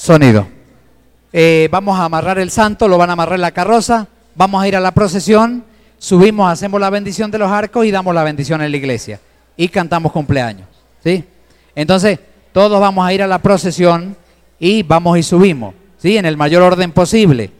Sonido. Vamos a amarrar el santo, lo van a amarrar en la carroza, vamos a ir a la procesión, subimos, hacemos la bendición de los arcos y damos la bendición en la iglesia. Y cantamos cumpleaños, ¿sí? Entonces, todos vamos a ir a la procesión y vamos y subimos, ¿sí? En el mayor orden posible.